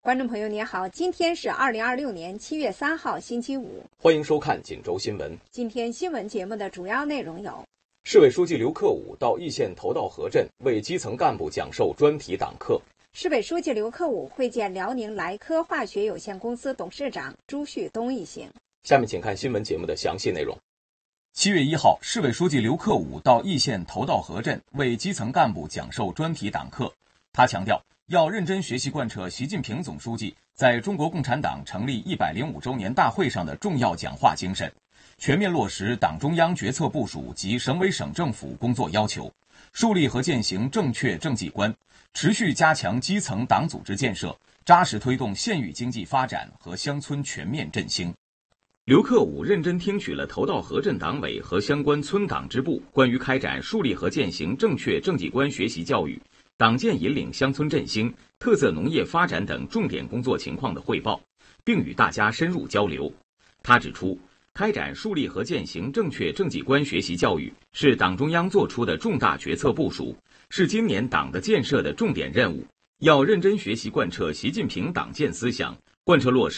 观众朋友您好，今天是2026年7月3号星期五， 欢迎收看锦州新闻。 今天新闻节目的主要内容有： 市委书记刘克武到易县头道河镇为基层干部讲授专题党课； 市委书记刘克武会见辽宁莱科化学有限公司董事长朱旭东一行。 下面请看新闻节目的详细内容。 7月1号，市委书记刘克武到易县头道河镇为基层干部讲授专题党课。他强调，要认真学习贯彻习近平总书记在中国共产党成立105周年大会上的重要讲话精神，全面落实党中央决策部署及省委省政府工作要求，树立和践行正确政绩观，持续加强基层党组织建设，扎实推动县域经济发展和乡村全面振兴。刘克武认真听取了头道河镇党委和相关村党支部关于开展树立和践行正确政绩观学习教育、党建引领乡村振兴、特色农业发展等重点工作情况的汇报，并与大家深入交流。他指出，开展树立和践行正确政绩观学习教育是党中央作出的重大决策部署，是今年党的建设的重点任务，要认真学习贯彻习近平党建思想，贯彻落实